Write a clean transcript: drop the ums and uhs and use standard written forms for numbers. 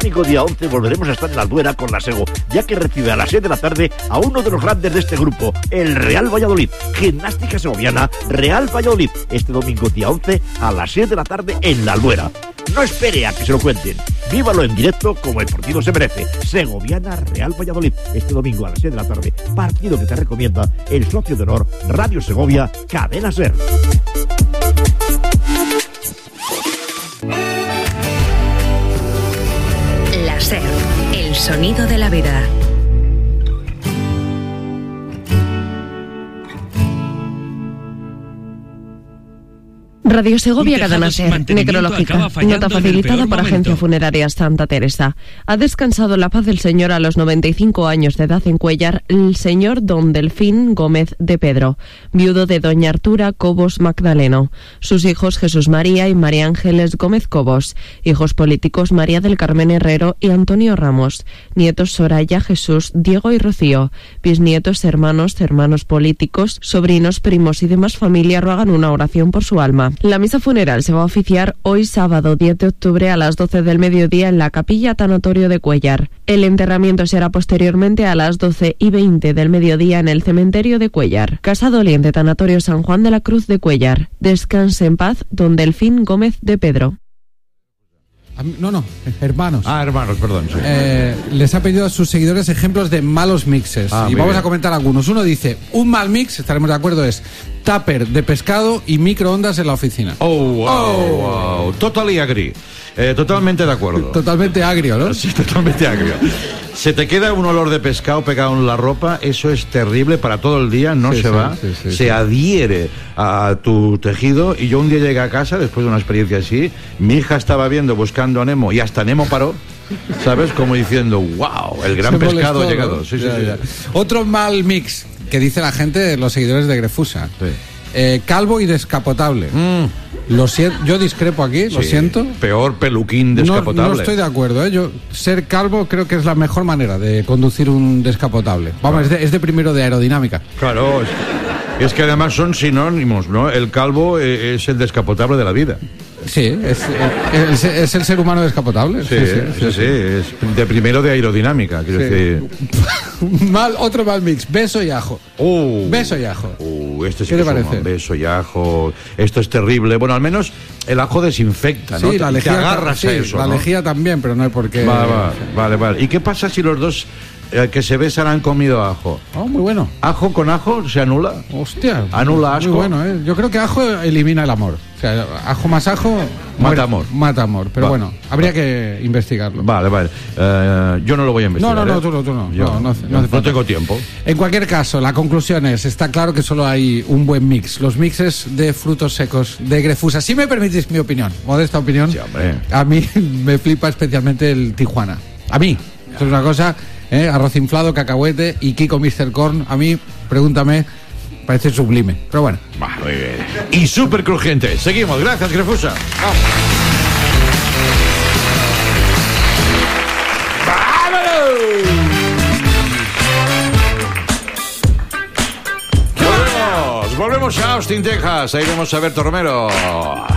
domingo día 11 volveremos a estar en la Albuera con la Sego, ya que recibe a las 6 de la tarde a uno de los grandes de este grupo, el Real Valladolid. Gimnástica segoviana, Real Valladolid, este domingo día 11 a las 6 de la tarde en la Albuera. No espere a que se lo cuenten. Vívalo en directo como el partido se merece. Segoviana Real Valladolid, este domingo a las 6 de la tarde. Partido que te recomienda el socio de honor Radio Segovia, Cadena Ser. La Ser, el sonido de la vida. Radio Segovia, Cadena Ser, necrológica, nota facilitada por Agencia Funeraria Santa Teresa. Ha descansado en la paz del Señor a los 95 años de edad en Cuéllar el señor don Delfín Gómez de Pedro, viudo de doña Artura Cobos Magdaleno. Sus hijos Jesús María y María Ángeles Gómez Cobos. Hijos políticos María del Carmen Herrero y Antonio Ramos. Nietos Soraya, Jesús, Diego y Rocío. Bisnietos, hermanos políticos, sobrinos, primos y demás familia ruegan una oración por su alma. La misa funeral se va a oficiar hoy sábado 10 de octubre a las 12 del mediodía en la capilla tanatorio de Cuéllar. El enterramiento será posteriormente a las 12:20 del mediodía en el cementerio de Cuéllar. Casa Doliente, tanatorio San Juan de la Cruz de Cuéllar. Descanse en paz, don Delfín Gómez de Pedro. Hermanos. Hermanos, perdón. Sí. Les ha pedido a sus seguidores ejemplos de malos mixes. Y vamos a comentar algunos. Uno dice, un mal mix, estaremos de acuerdo, es tupper de pescado y microondas en la oficina. Wow. Totally agree. Totalmente de acuerdo. Totalmente agrio, ¿no? Sí, totalmente agrio. Se te queda un olor de pescado pegado en la ropa, eso es terrible para todo el día, no se va, se adhiere a tu tejido. Y yo un día llegué a casa, después de una experiencia así, mi hija estaba Buscando a Nemo y hasta Nemo paró, ¿sabes? Como diciendo, wow, el gran pescado ha llegado. Sí. Otro mal mix que dice la gente, los seguidores de Grefusa. Sí. Calvo y descapotable. Yo discrepo aquí, lo siento. Peor peluquín descapotable. No estoy de acuerdo, Yo ser calvo creo que es la mejor manera de conducir un descapotable. Vamos, es de primero de aerodinámica. Claro, es que además son sinónimos, ¿no? El calvo es el descapotable de la vida. Sí, es el ser humano descapotable. Sí, es de primero de aerodinámica, quiero decir. Otro mal mix, beso y ajo. Beso y ajo. Esto sí. ¿Qué te parece? Beso y ajo. Esto es terrible. Bueno, al menos el ajo desinfecta, ¿no? Sí, la lejía, te agarras a eso, la lejía también, pero no hay por qué. Vale. ¿Y qué pasa si los dos que se besan han comido ajo? Muy bueno. ¿Ajo con ajo se anula? Hostia. ¿Anula asco? Muy bueno, Yo creo que ajo elimina el amor. O sea, ajo más ajo... Mata amor. Pero bueno, habría que investigarlo. Vale. Yo no lo voy a investigar. No, tú no. No tengo tiempo. En cualquier caso, la conclusión está claro que solo hay un buen mix. Los mixes de frutos secos de Grefusa. Si me permitís mi opinión, modesta opinión, sí, hombre. A mí me flipa especialmente el Tijuana. A mí. Esto es una cosa... arroz inflado, cacahuete y Kiko Mr. Corn, a mí, pregúntame, parece sublime, pero bueno. Muy bien. Y súper crujiente. Seguimos, gracias, Grefusa. ¡Vámonos! Volvemos a Austin, Texas. Ahí vamos a ver Romero.